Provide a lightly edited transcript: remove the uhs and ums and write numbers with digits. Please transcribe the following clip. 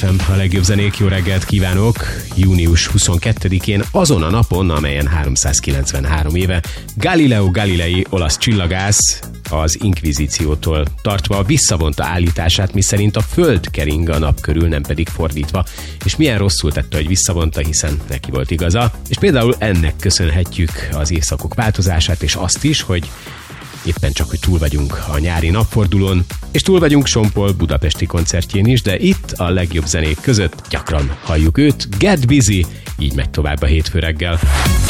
FM, a legjobb zenék, jó reggelt kívánok! Június 22-én, azon a napon, amelyen 393 éve Galileo Galilei olasz csillagász az inkvizíciótól tartva visszavonta állítását, miszerint a Föld kering a nap körül, nem pedig fordítva. És milyen rosszul tette, hogy visszavonta, hiszen neki volt igaza. És például ennek köszönhetjük az évszakok változását, és azt is, hogy éppen csak, hogy túl vagyunk a nyári napfordulón, és túl vagyunk Sean Paul budapesti koncertjén is, de itt a legjobb zenék között gyakran halljuk őt. Get Busy, így megy tovább a hétfő reggel.